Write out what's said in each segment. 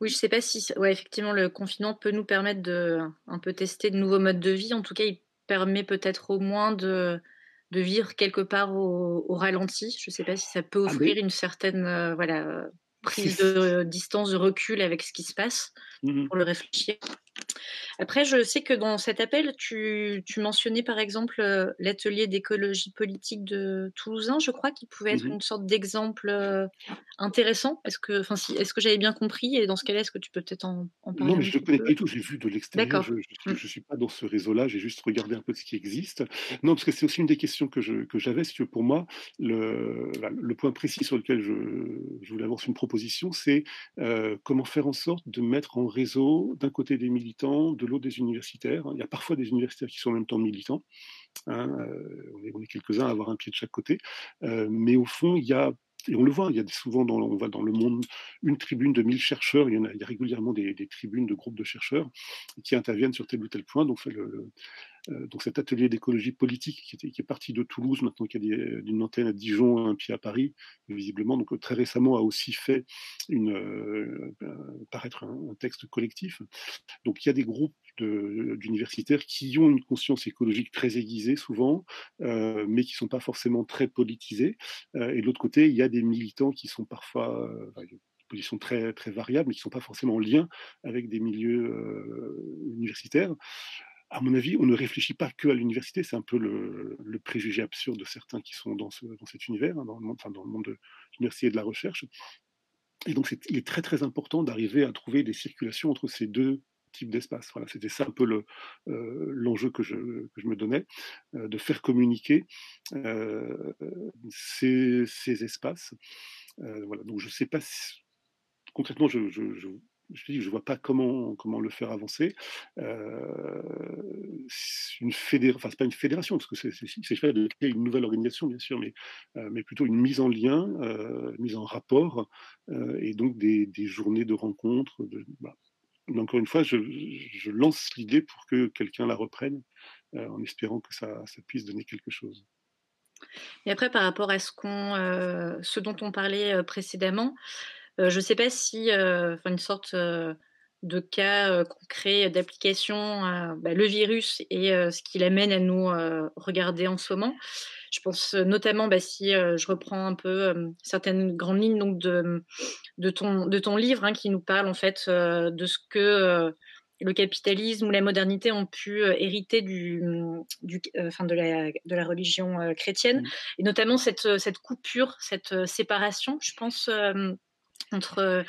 Oui, je sais pas si ouais, effectivement, le confinement peut nous permettre de un peu tester de nouveaux modes de vie. En tout cas, il permet peut-être au moins de vivre quelque part au ralenti. Je sais pas si ça peut Ah offrir beh, une certaine, voilà, c'est prise de distance, de recul avec ce qui se passe mmh pour le réfléchir. Après, je sais que dans cet appel, tu mentionnais par exemple, l'atelier d'écologie politique de Toulousain, je crois, qui pouvait être mh. une sorte d'exemple, intéressant. Est-ce que j'avais bien compris? Et dans ce cas-là, est-ce que tu peux peut-être en Non, parler mais un je le petit connais peu? pas du tout, j'ai vu de l'extérieur, D'accord. Mmh. je suis pas dans ce réseau-là, j'ai juste regardé un peu ce qui existe. Non, parce que c'est aussi une des questions que j'avais, si tu veux, pour moi, le point précis sur lequel je voulais avoir une proposition, c'est, comment faire en sorte de mettre en réseau, d'un côté des militants, de l'autre des universitaires. Il y a parfois des universitaires qui sont en même temps militants, hein, on est quelques-uns à avoir un pied de chaque côté, mais au fond, il y a et on le voit, il y a souvent on va dans Le Monde, une tribune de 1000 chercheurs, il y a régulièrement des tribunes de groupes de chercheurs qui interviennent sur tel ou tel point. Donc cet atelier d'écologie politique qui est parti de Toulouse, maintenant qu'il y a d'une antenne à Dijon, un pied à Paris, visiblement, donc très récemment a aussi fait paraître un texte collectif. Donc il y a des groupes d'universitaires qui ont une conscience écologique très aiguisée souvent, mais qui ne sont pas forcément très politisés. Et de l'autre côté, il y a des militants qui sont parfois, enfin, des positions très, très variables, mais qui ne sont pas forcément en lien avec des milieux universitaires. À mon avis, on ne réfléchit pas que à l'université, c'est un peu le préjugé absurde de certains qui sont dans cet univers, hein, dans le monde de l'université et de la recherche. Et donc, il est très très important d'arriver à trouver des circulations entre ces deux types d'espaces. Voilà, c'était ça un peu l'enjeu que je me donnais, de faire communiquer ces espaces. Voilà, donc je ne sais pas si, concrètement, je te dis, je vois pas comment le faire avancer. Enfin, c'est pas une fédération, parce que c'est fait de créer une nouvelle organisation, bien sûr, mais plutôt une mise en lien, mise en rapport, et donc des journées de rencontres. Voilà. Mais encore une fois, je lance l'idée pour que quelqu'un la reprenne, en espérant que ça puisse donner quelque chose. Et après par rapport à ce dont on parlait, précédemment, je sais pas si, enfin une sorte, de cas, concret d'application, le virus et ce qu'il amène à nous, regarder en ce moment. Je pense, notamment, si, je reprends un peu, certaines grandes lignes donc de ton livre, hein, qui nous parle en fait, de ce que, le capitalisme ou la modernité ont pu, hériter enfin de la religion, chrétienne, Mmh. et notamment cette coupure, cette, séparation, je pense, entre,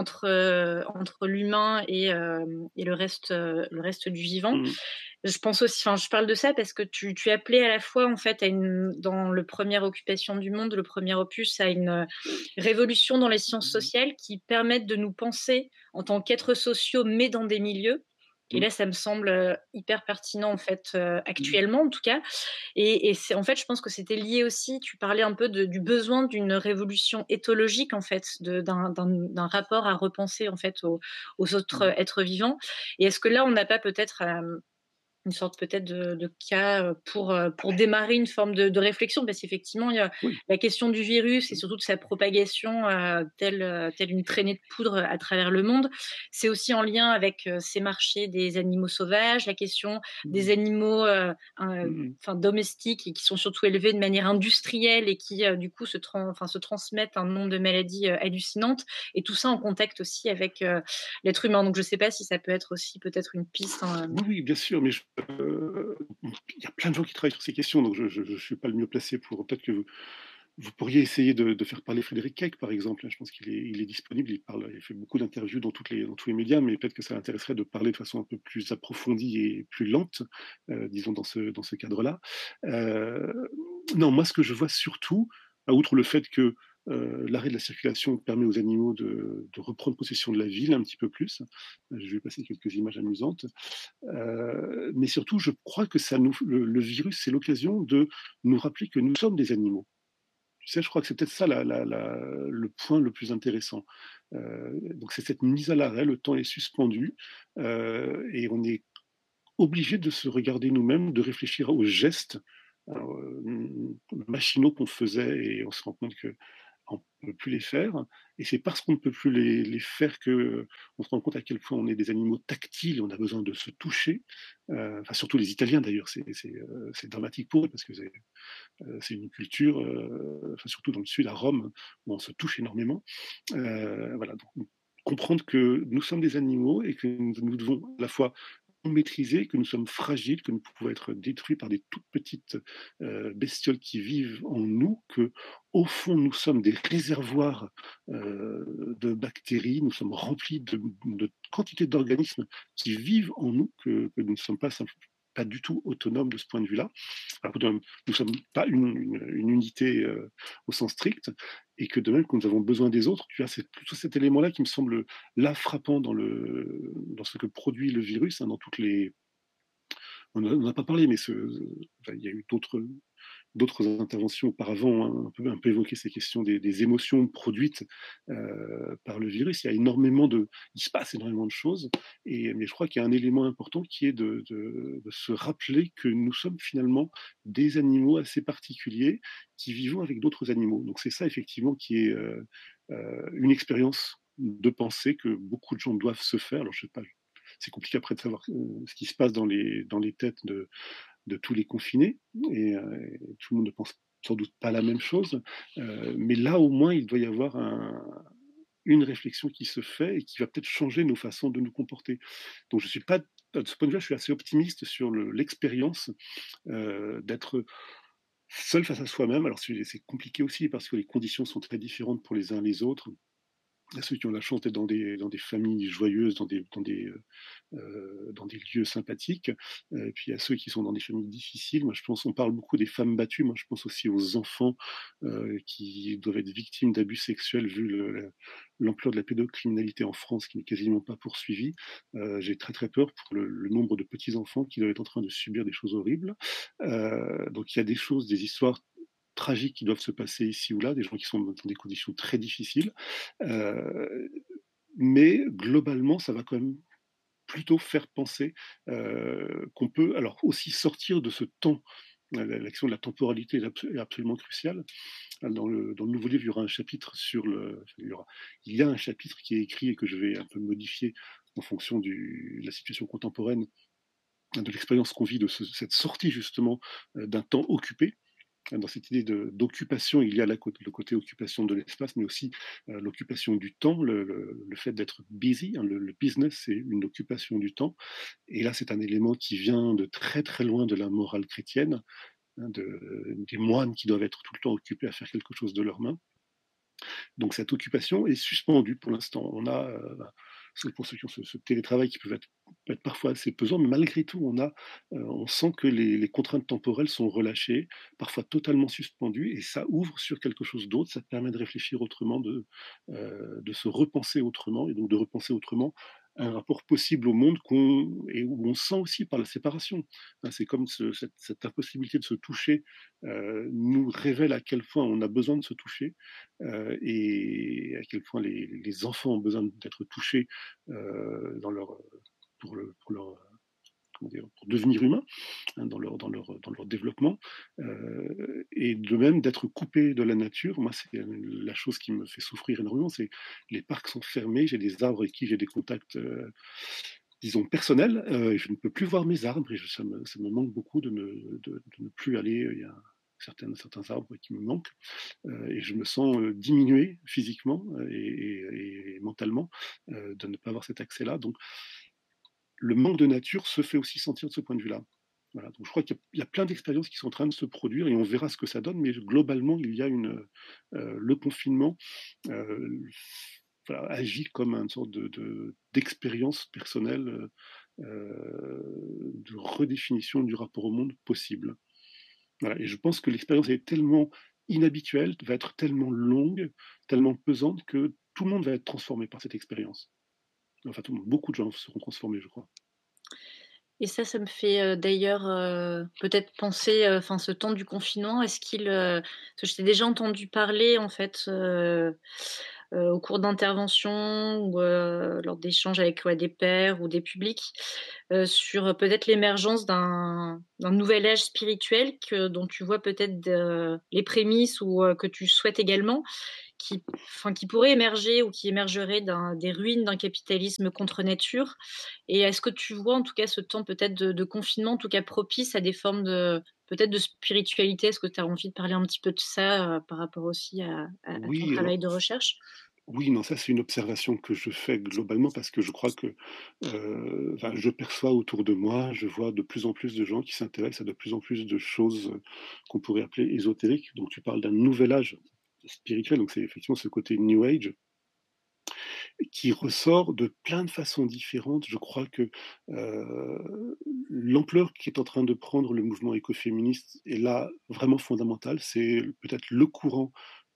entre l'humain et le reste du vivant. Mmh. Je pense aussi, enfin, je parle de ça parce que tu appelais à la fois, en fait, dans le Première occupation du monde, le premier opus, à une révolution dans les sciences Mmh. sociales qui permettent de nous penser en tant qu'êtres sociaux, mais dans des milieux. Et Mmh. là, ça me semble hyper pertinent, en fait, Mmh. actuellement, en tout cas. Et c'est, en fait, je pense que c'était lié aussi, tu parlais un peu du besoin d'une révolution éthologique, en fait, d'un rapport à repenser, en fait, aux autres Mmh. êtres vivants. Et est-ce que là, on n'a pas peut-être une sorte peut-être de cas, pour démarrer une forme de réflexion? Parce qu'effectivement, il y a Oui. la question du virus et surtout de sa propagation, telle une traînée de poudre à travers le monde. C'est aussi en lien avec, ces marchés des animaux sauvages, la question des Mmh. animaux, Mmh. enfin domestiques et qui sont surtout élevés de manière industrielle et qui, du coup se transmettent un nombre de maladies, hallucinantes, et tout ça en contact aussi avec, l'être humain. Donc je ne sais pas si ça peut être aussi peut-être une piste, hein, Oui, oui, bien sûr, mais il y a plein de gens qui travaillent sur ces questions, donc je suis pas le mieux placé pour peut-être que vous pourriez essayer de faire parler Frédéric Keck, par exemple, hein. Je pense qu'il est disponible, il fait beaucoup d'interviews dans tous les médias, mais peut-être que ça l'intéresserait de parler de façon un peu plus approfondie et plus lente, disons dans ce cadre-là. Heu, non, moi ce que je vois surtout, outre le fait que, l'arrêt de la circulation permet aux animaux de reprendre possession de la ville un petit peu plus. Je vais passer quelques images amusantes. Mais surtout, je crois que le virus, c'est l'occasion de nous rappeler que nous sommes des animaux. Tu sais, je crois que c'est peut-être ça le point le plus intéressant. Donc c'est cette mise à l'arrêt, le temps est suspendu, et on est obligé de se regarder nous-mêmes, de réfléchir aux gestes, machinaux qu'on faisait, et on se rend compte que on ne peut plus les faire et c'est parce qu'on ne peut plus les faire que on se rend compte à quel point on est des animaux tactiles, on a besoin de se toucher. Enfin surtout les Italiens d'ailleurs, c'est dramatique pour eux parce que c'est une culture, enfin surtout dans le sud à Rome, où on se touche énormément. Voilà, donc comprendre que nous sommes des animaux et que nous devons à la fois nous maîtriser, que nous sommes fragiles, que nous pouvons être détruits par des toutes petites bestioles qui vivent en nous, que au fond nous sommes des réservoirs de bactéries, nous sommes remplis de quantités d'organismes qui vivent en nous, que nous ne sommes pas du tout autonomes de ce point de vue-là. Alors, nous ne sommes pas une unité au sens strict, et que de même que nous avons besoin des autres, tu vois, c'est plutôt cet élément-là qui me semble là frappant dans ce que produit le virus, hein, dans toutes les. On n'en a pas parlé, mais enfin, il y a eu d'autres interventions auparavant, hein, un peu évoqué ces questions des émotions produites par le virus. Il se passe énormément de choses, mais je crois qu'il y a un élément important qui est de se rappeler que nous sommes finalement des animaux assez particuliers qui vivons avec d'autres animaux. Donc c'est ça effectivement qui est une expérience de pensée que beaucoup de gens doivent se faire. Alors je sais pas, c'est compliqué après de savoir ce qui se passe dans les têtes de tous les confinés, tout le monde ne pense sans doute pas la même chose, mais là au moins il doit y avoir une réflexion qui se fait et qui va peut-être changer nos façons de nous comporter. Donc je suis pas, de ce point de vue-là, je suis assez optimiste sur l'expérience d'être seul face à soi-même. Alors c'est compliqué aussi parce que les conditions sont très différentes pour les uns et les autres. Il y a ceux qui ont la chance d'être dans des familles joyeuses, dans des lieux sympathiques. Et puis il y a ceux qui sont dans des familles difficiles. Moi, je pense, on parle beaucoup des femmes battues. Moi, je pense aussi aux enfants qui doivent être victimes d'abus sexuels vu l'ampleur de la pédocriminalité en France qui n'est quasiment pas poursuivie. J'ai très très peur pour le nombre de petits enfants qui doivent être en train de subir des choses horribles. Donc il y a des choses, des histoires tragiques qui doivent se passer ici ou là, des gens qui sont dans des conditions très difficiles. Mais globalement, ça va quand même plutôt faire penser qu'on peut alors aussi sortir de ce temps. L'action de la temporalité est absolument cruciale. Dans le nouveau livre, il y aura un chapitre sur le. Il y a un chapitre qui est écrit et que je vais un peu modifier en fonction de la situation contemporaine, de l'expérience qu'on vit de cette sortie justement d'un temps occupé. Dans cette idée d'occupation, il y a le côté occupation de l'espace, mais aussi l'occupation du temps, le fait d'être busy. Hein, le business, c'est une occupation du temps. Et là, c'est un élément qui vient de très très loin de la morale chrétienne, hein, des moines qui doivent être tout le temps occupés à faire quelque chose de leurs mains. Donc cette occupation est suspendue pour l'instant. On a, pour ceux qui ont ce télétravail qui peut être parfois assez pesant, mais malgré tout, on sent que les contraintes temporelles sont relâchées, parfois totalement suspendues, et ça ouvre sur quelque chose d'autre, ça permet de réfléchir autrement, de se repenser autrement, et donc de repenser autrement un rapport possible au monde et où on sent aussi par la séparation. Hein, c'est comme cette impossibilité de se toucher nous révèle à quel point on a besoin de se toucher et à quel point les enfants ont besoin d'être touchés dans pour leur comment dire, pour devenir humains, hein, dans leur développement, et de même d'être coupés de la nature. Moi, c'est la chose qui me fait souffrir énormément, c'est les parcs sont fermés, j'ai des arbres avec qui j'ai des contacts, disons, personnels, et je ne peux plus voir mes arbres, et ça me manque beaucoup de ne plus aller. Il y a certains arbres qui me manquent, et je me sens diminué physiquement et mentalement de ne pas avoir cet accès-là. Donc, le manque de nature se fait aussi sentir de ce point de vue-là. Voilà, donc je crois qu'il y a plein d'expériences qui sont en train de se produire et on verra ce que ça donne, mais globalement, il y a le confinement voilà, agit comme une sorte d'expérience personnelle de redéfinition du rapport au monde possible. Voilà, et je pense que l'expérience est tellement inhabituelle, va être tellement longue, tellement pesante que tout le monde va être transformé par cette expérience. Enfin, beaucoup de gens seront transformés, je crois. Et ça me fait, d'ailleurs, peut-être penser, enfin, ce temps du confinement, est-ce parce que je t'ai déjà entendu parler, en fait, au cours d'interventions ou, lors d'échanges avec, ouais, des pairs ou des publics, sur, peut-être l'émergence d'un nouvel âge spirituel dont tu vois peut-être les prémices ou, que tu souhaites également. qui pourrait émerger ou qui émergerait des ruines d'un capitalisme contre nature? Et est-ce que tu vois en tout cas ce temps peut-être de confinement, en tout cas propice à des formes de peut-être de spiritualité? Est-ce que tu as envie de parler un petit peu de ça, par rapport aussi à ton Oui, travail alors de recherche? oui, non, ça c'est une observation que je fais globalement parce que je crois que, enfin, je perçois autour de moi, je vois de plus en plus de gens qui s'intéressent à de plus en plus de choses, qu'on pourrait appeler ésotériques. Donc tu parles d'un nouvel âge spirituel, donc c'est effectivement ce côté New Age qui ressort de plein de façons différentes. Je crois que, l'ampleur qui est en train de prendre le mouvement écoféministe est là vraiment fondamentale. C'est peut-être le courant,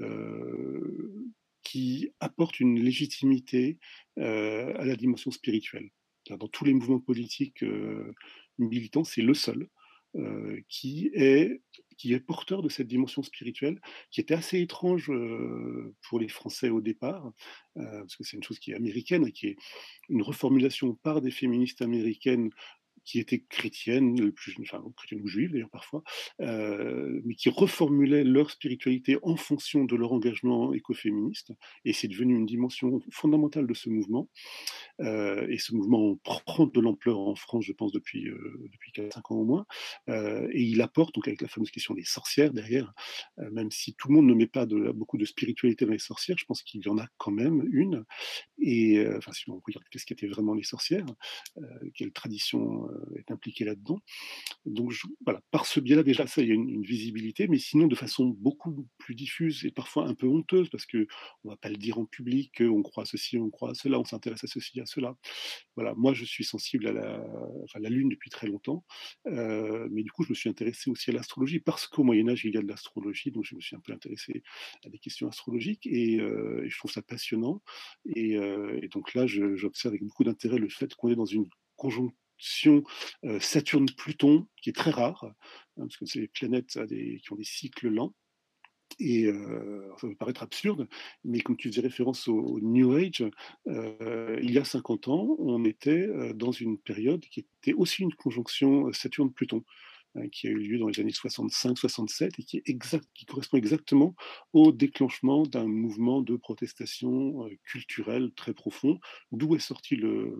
heu, qui apporte une légitimité, à la dimension spirituelle. Dans tous les mouvements politiques, militants, c'est le seul, heu, qui est qui est porteur de cette dimension spirituelle, qui était assez étrange, pour les Français au départ, parce que c'est une chose qui est américaine et qui est une reformulation par des féministes américaines qui étaient chrétiennes, le plus, enfin, chrétiennes ou juives d'ailleurs parfois, mais qui reformulaient leur spiritualité en fonction de leur engagement écoféministe. Et c'est devenu une dimension fondamentale de ce mouvement. Et ce mouvement prend de l'ampleur en France, je pense, depuis 4-5 ans au moins. Et il apporte, donc avec la fameuse question des sorcières derrière, même si tout le monde ne met pas beaucoup de spiritualité dans les sorcières, je pense qu'il y en a quand même une. Et enfin, si on regarde qu'est-ce qu'étaient vraiment les sorcières, quelle tradition est impliquée là-dedans. Donc voilà, par ce biais-là, déjà, ça, il y a une visibilité, mais sinon de façon beaucoup plus diffuse et parfois un peu honteuse, parce que on va pas le dire en public, qu'on croit à ceci, on croit à cela, on s'intéresse à ceci, à cela. Voilà, moi je suis sensible à la Lune depuis très longtemps, mais du coup je me suis intéressé aussi à l'astrologie parce qu'au Moyen Âge il y a de l'astrologie, donc je me suis un peu intéressé à des questions astrologiques et je trouve ça passionnant. Et donc là j'observe avec beaucoup d'intérêt le fait qu'on est dans une conjonction Saturne-Pluton qui est très rare, hein, parce que c'est des planètes qui ont des cycles lents. Et ça peut paraître absurde, mais comme tu faisais référence au New Age, il y a 50 ans, on était, dans une période qui était aussi une conjonction, Saturne-Pluton, qui a eu lieu dans les années 65-67 et qui correspond exactement au déclenchement d'un mouvement de protestation, culturelle très profond, d'où est sorti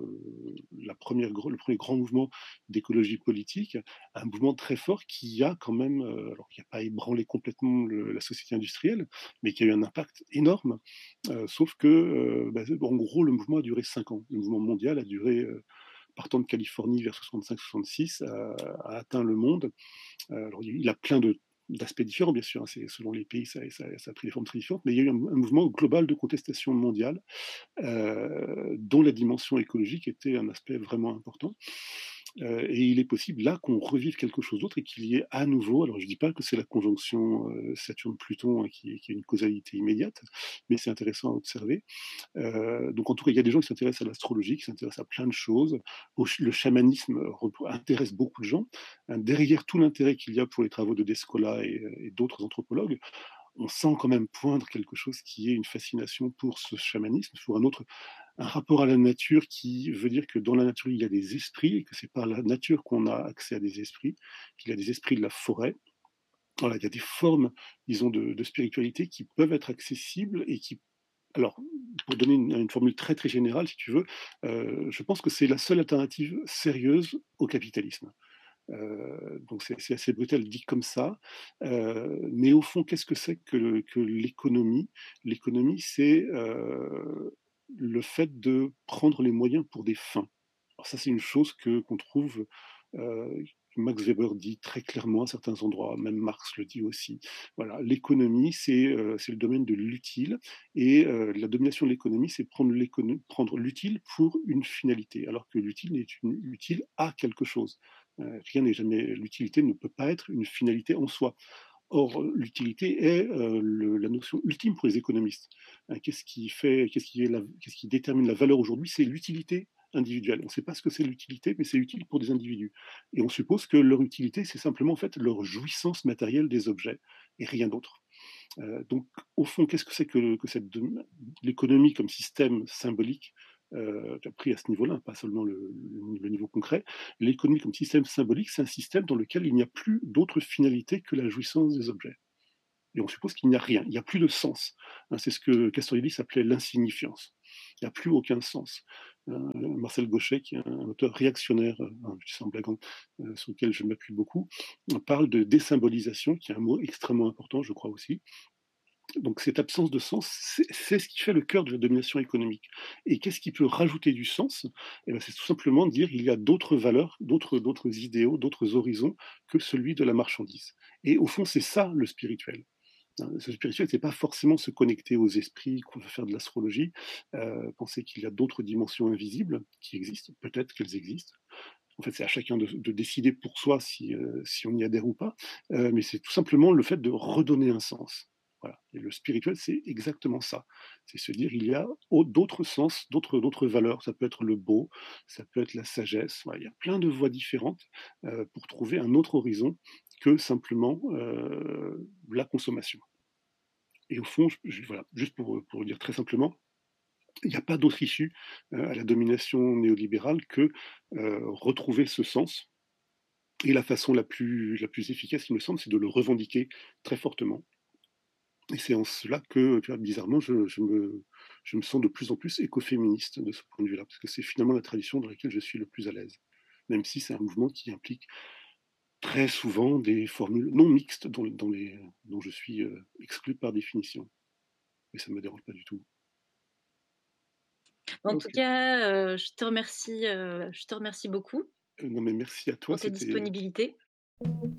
le premier grand mouvement d'écologie politique, un mouvement très fort qui a quand même, alors qui n'a pas ébranlé complètement la société industrielle, mais qui a eu un impact énorme. Sauf que, bah, en gros, le mouvement a duré 5 ans. Le mouvement mondial a duré, partant de Californie vers 65-66, a atteint le monde. Alors, il a plein d'aspects différents, bien sûr, hein, selon les pays, ça a pris des formes très différentes, mais il y a eu un mouvement global de contestation mondiale, dont la dimension écologique était un aspect vraiment important. Et il est possible là qu'on revive quelque chose d'autre et qu'il y ait à nouveau, alors je ne dis pas que c'est la conjonction Saturne-Pluton, hein, qui a une causalité immédiate, mais c'est intéressant à observer. Donc en tout cas, il y a des gens qui s'intéressent à l'astrologie, qui s'intéressent à plein de choses. Le chamanisme intéresse beaucoup de gens. Hein. Derrière tout l'intérêt qu'il y a pour les travaux de Descola et d'autres anthropologues, on sent quand même poindre quelque chose qui est une fascination pour ce chamanisme, pour un rapport à la nature qui veut dire que dans la nature, il y a des esprits et que c'est par la nature qu'on a accès à des esprits, qu'il y a des esprits de la forêt. Voilà, il y a des formes, disons, de spiritualité qui peuvent être accessibles et qui, alors, pour donner une formule très très générale, si tu veux, je pense que c'est la seule alternative sérieuse au capitalisme. Donc c'est assez brutal dit comme ça, mais au fond, qu'est-ce que c'est que l'économie? L'économie, c'est le fait de prendre les moyens pour des fins. Alors ça, c'est une chose qu'on trouve, que Max Weber dit très clairement à certains endroits, même Marx le dit aussi. Voilà, l'économie, c'est le domaine de l'utile et la domination de l'économie, c'est prendre l'utile pour une finalité, alors que l'utile est utile à quelque chose. Rien n'est jamais l'utilité ne peut pas être une finalité en soi. Or, l'utilité est la notion ultime pour les économistes. Hein, qu'est-ce qui détermine la valeur aujourd'hui? C'est l'utilité individuelle. On ne sait pas ce que c'est l'utilité, mais c'est utile pour des individus. Et on suppose que leur utilité, c'est simplement en fait leur jouissance matérielle des objets et rien d'autre. Donc, au fond, qu'est-ce que c'est l'économie comme système symbolique, pris à ce niveau-là, pas seulement le niveau concret. L'économie comme système symbolique, c'est un système dans lequel il n'y a plus d'autre finalité que la jouissance des objets. et on suppose qu'il n'y a rien, il n'y a plus de sens. Hein, c'est ce que Castoriadis appelait l'insignifiance. Il n'y a plus aucun sens. Marcel Gauchet, qui est un auteur réactionnaire, je dis ça en blaguant, sur lequel je m'appuie beaucoup, parle de désymbolisation, qui est un mot extrêmement important, je crois aussi. Donc cette absence de sens, c'est ce qui fait le cœur de la domination économique. Et qu'est-ce qui peut rajouter du sens? Eh ben, c'est tout simplement dire il y a d'autres valeurs, d'autres idéaux, d'autres horizons que celui de la marchandise. Et au fond, c'est ça le spirituel. Hein. Ce spirituel, c'est pas forcément se connecter aux esprits, qu'on va faire de l'astrologie, penser qu'il y a d'autres dimensions invisibles qui existent, peut-être qu'elles existent. En fait, c'est à chacun de décider pour soi si on y adhère ou pas, mais c'est tout simplement le fait de redonner un sens. Voilà. Et le spirituel, c'est exactement ça. C'est se dire il y a d'autres sens, d'autres valeurs. Ça peut être le beau, ça peut être la sagesse. Voilà, il y a plein de voies différentes pour trouver un autre horizon que simplement la consommation. Et au fond, voilà, juste pour le dire très simplement, il n'y a pas d'autre issue à la domination néolibérale que retrouver ce sens. Et la façon la plus efficace, il me semble, c'est de le revendiquer très fortement. Et c'est en cela que, tu vois, bizarrement, je me sens de plus en plus écoféministe de ce point de vue-là, parce que c'est finalement la tradition dans laquelle je suis le plus à l'aise. Même si c'est un mouvement qui implique très souvent des formules non mixtes dont je suis exclu par définition. Mais ça ne me dérange pas du tout. En tout Ok. cas, je te remercie beaucoup Non, mais merci à toi, pour ta c'était disponibilité.